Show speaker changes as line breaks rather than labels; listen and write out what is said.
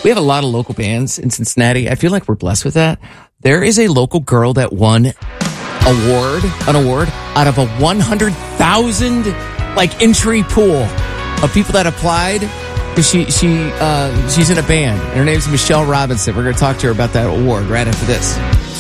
We have a lot of local bands in Cincinnati. I feel like we're blessed with that. There is a local girl that won an award out of a 100,000 entry pool of people that applied. She's in a band. And her name's Michelle Robinson. We're going to talk to her about that award right after this.